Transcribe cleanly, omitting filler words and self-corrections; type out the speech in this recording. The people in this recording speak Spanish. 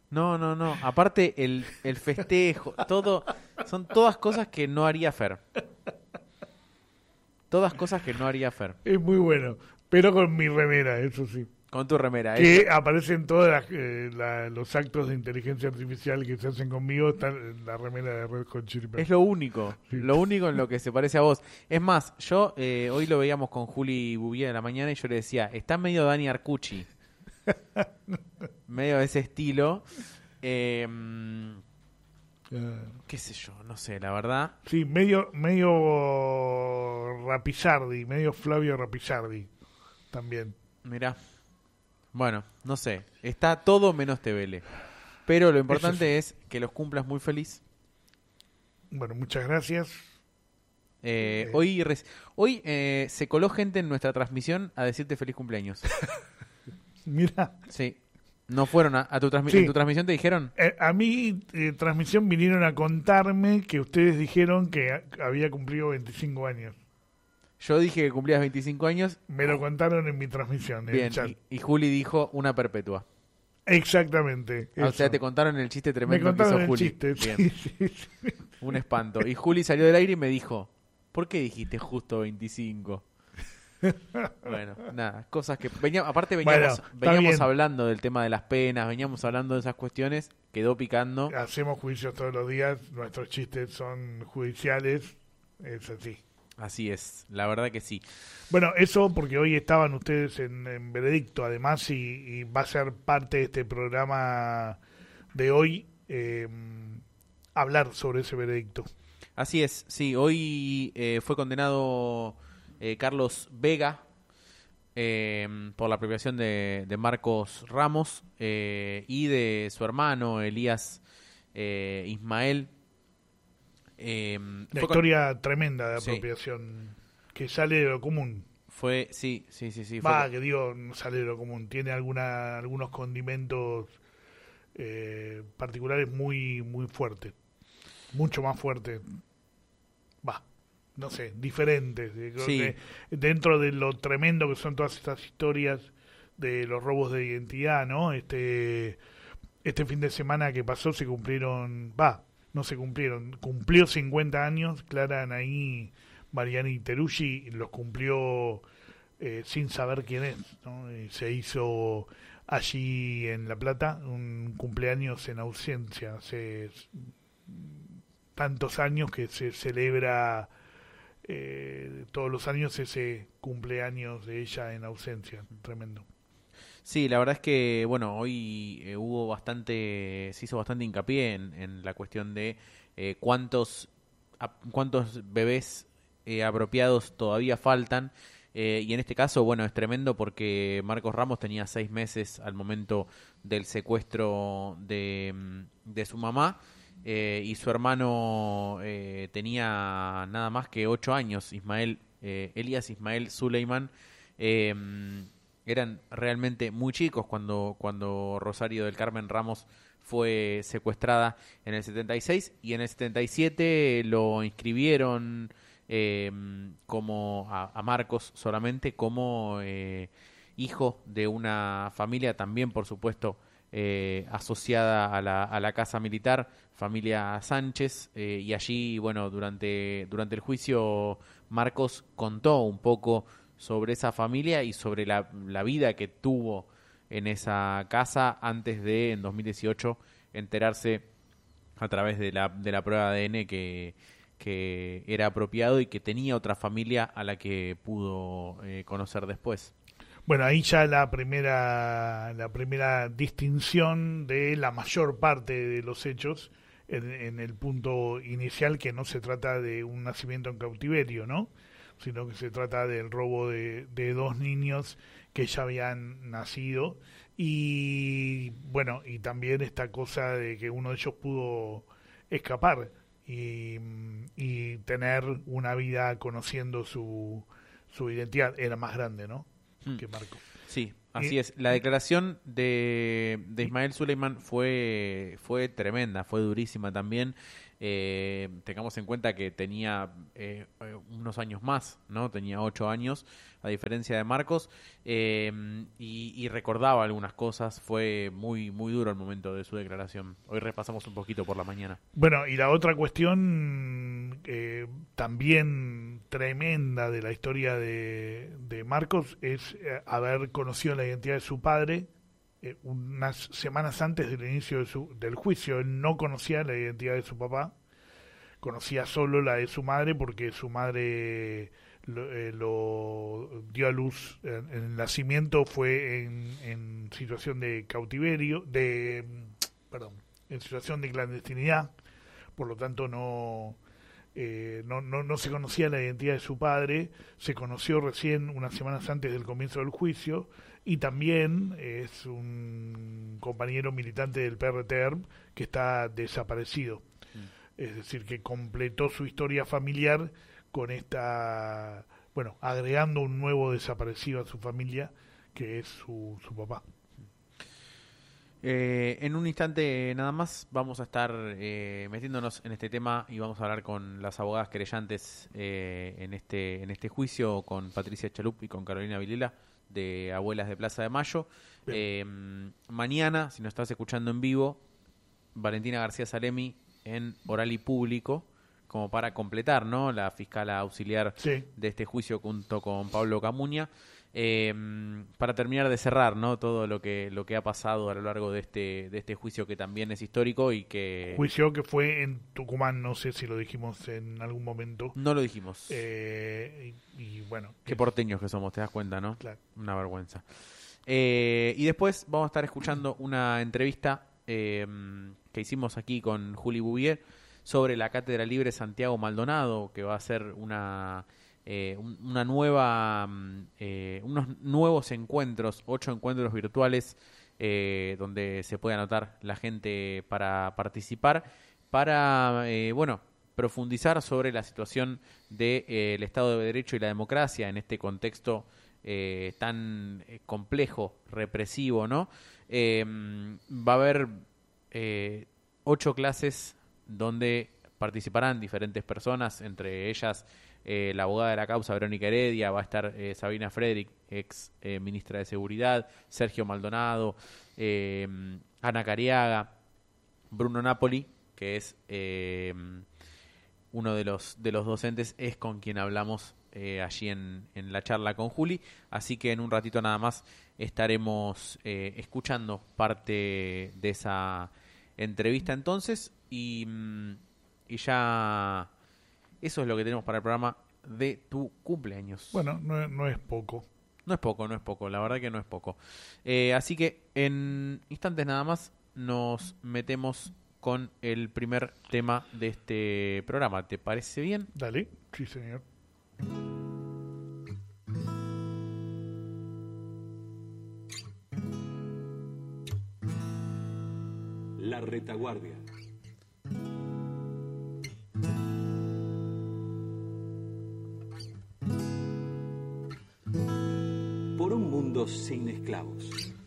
No, no, no. Aparte, el festejo, todo, son todas cosas que no haría Fer. Todas cosas que no haría Fer. Es muy bueno, pero con mi remera, eso sí. Con tu remera, eso. Que aparecen todos los actos de inteligencia artificial que se hacen conmigo, están en la remera de Red Hot Chili Es Peppers. lo único en lo que se parece a vos. Es más, yo hoy lo veíamos con Juli Bouvier en la mañana y yo le decía, está medio Dani Arcucci. Medio de ese estilo. Eh, qué sé yo, no sé, la verdad. Sí, medio Rapizardi, medio Flavio Rapizardi también. Mirá. Bueno, no sé. Está todo menos Tevele. Pero lo importante es que los cumplas muy feliz. Bueno, muchas gracias. Hoy se coló gente en nuestra transmisión a decirte feliz cumpleaños. Mira, Sí. ¿No fueron a tu transmisión? Sí. ¿En tu transmisión te dijeron? a mi transmisión vinieron a contarme que ustedes dijeron que había cumplido 25 años. Yo dije que cumplías 25 años. Me lo contaron en mi transmisión, en Bien, el chat. y Juli dijo una perpetua. Exactamente. O sea, eso. te contaron el chiste Me tremendo que contaron hizo el Juli. chiste. Bien, Sí. un espanto. Y Juli salió del aire y me dijo, ¿por qué dijiste justo 25? Bueno, nada, cosas que aparte veníamos, Bueno, está bien. hablando del tema de las penas, veníamos hablando de esas cuestiones, quedó picando. Hacemos juicios todos los días, nuestros chistes son judiciales, es así. Así es, la verdad que sí. Bueno, eso porque hoy estaban ustedes en Veredicto, además, y va a ser parte de este programa de hoy hablar sobre ese veredicto. Así es, sí, hoy fue condenado Carlos Vega por la apropiación de Marcos Ramos y de su hermano Elías Ismael. La Fue historia tremenda de Sí. apropiación que sale de lo común. Sí. Va, que digo, no sale de lo común. Tiene algunos condimentos particulares muy, muy fuertes. Mucho más fuertes. Va, no sé, diferentes. Creo Sí. que dentro de lo tremendo que son todas estas historias de los robos de identidad, ¿no? Este fin de semana que pasó se cumplieron, no se cumplieron, cumplió 50 años Clara Anaí Mariani Teruggi, los cumplió sin saber quién es, ¿no? Se hizo allí en La Plata un cumpleaños en ausencia, hace tantos años que se celebra todos los años ese cumpleaños de ella en ausencia, tremendo. Sí, la verdad es que, bueno, hoy se hizo bastante hincapié en la cuestión de cuántos bebés apropiados todavía faltan. Y en este caso, bueno, es tremendo porque Marcos Ramos tenía 6 meses al momento del secuestro de su mamá y su hermano tenía nada más que 8 años, Elías Ismael Suleiman. Eran realmente muy chicos cuando Rosario del Carmen Ramos fue secuestrada en el 76 y en el 77 lo inscribieron como a Marcos solamente como hijo de una familia también, por supuesto, asociada a la casa militar, familia Sánchez, y allí, bueno, durante el juicio Marcos contó un poco sobre esa familia y sobre la vida que tuvo en esa casa antes de, en 2018, enterarse a través de la prueba de ADN que era apropiado y que tenía otra familia a la que pudo conocer después. Bueno, ahí ya la primera distinción de la mayor parte de los hechos en el punto inicial, que no se trata de un nacimiento en cautiverio, ¿no? Sino que se trata del robo de 2 niños que ya habían nacido y bueno, y también esta cosa de que uno de ellos pudo escapar y tener una vida conociendo su identidad. Era más grande, ¿no? Que Marco. Sí, así es. La declaración de Ismael Suleiman fue tremenda, fue durísima también. Tengamos en cuenta que tenía unos años más, ¿no? Tenía 8 años, a diferencia de Marcos, y recordaba algunas cosas. Fue muy, muy duro el momento de su declaración. Hoy repasamos un poquito por la mañana. Bueno, y la otra cuestión también tremenda de la historia de Marcos es haber conocido la identidad de su padre unas semanas antes del inicio del juicio. Él no conocía la identidad de su papá, conocía solo la de su madre porque su madre lo dio a luz. En el nacimiento fue en situación de cautiverio, en situación de clandestinidad, por lo tanto no se conocía la identidad de su padre. Se conoció recién unas semanas antes del comienzo del juicio, y también es un compañero militante del PRTERM que está desaparecido. Es decir, que completó su historia familiar con agregando un nuevo desaparecido a su familia, que es su papá. En un instante nada más vamos a estar metiéndonos en este tema y vamos a hablar con las abogadas querellantes en este juicio, con Patricia Chalup y con Carolina Vilela, de Abuelas de Plaza de Mayo. Mañana, si nos estás escuchando en vivo, Valentina García Salemi en Oral y Público, como para completar, ¿no?, la fiscal auxiliar de este juicio junto con Pablo Camuña, para terminar de cerrar, ¿no?, todo lo que ha pasado a lo largo de este juicio, que también es histórico y que... Juicio que fue en Tucumán, no sé si lo dijimos en algún momento. No lo dijimos. Y bueno... Qué porteños que somos, te das cuenta, ¿no? Claro. Una vergüenza. Y después vamos a estar escuchando una entrevista que hicimos aquí con Juli Bouvier sobre la Cátedra Libre Santiago Maldonado, que va a ser unos nuevos encuentros, 8 encuentros virtuales, donde se puede anotar la gente para participar, para profundizar sobre la situación del Estado de Derecho y la democracia en este contexto tan complejo, represivo, ¿no? Va a haber 8 clases donde participarán diferentes personas, entre ellas la abogada de la causa Verónica Heredia, va a estar Sabina Frederick, ex ministra de Seguridad, Sergio Maldonado, Ana Cariaga, Bruno Napoli, que es uno de los docentes, es con quien hablamos allí en la charla con Juli. Así que en un ratito nada más estaremos escuchando parte de esa entrevista entonces, y ya eso es lo que tenemos para el programa de tu cumpleaños. Bueno, no es poco. No es poco, la verdad que no es poco. Así que en instantes nada más nos metemos con el primer tema de este programa. ¿Te parece bien? Dale, sí señor. La retaguardia. Por un mundo sin esclavos.